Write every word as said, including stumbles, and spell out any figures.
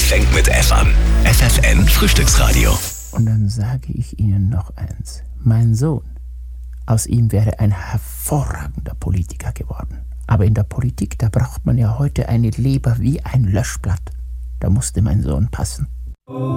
fängt mit F an. F F N Frühstücksradio. Und dann sage ich Ihnen noch eins. Mein Sohn, aus ihm wäre ein hervorragender Politiker geworden. Aber in der Politik, da braucht man ja heute eine Leber wie ein Löschblatt. Da musste mein Sohn passen.